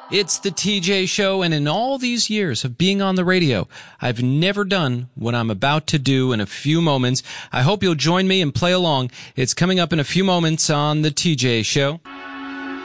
It's the TJ Show, and in all these years of being on the radio, I've never done what I'm about to do in a few moments. I hope you'll join me and play along. It's coming up in a few moments on the TJ Show.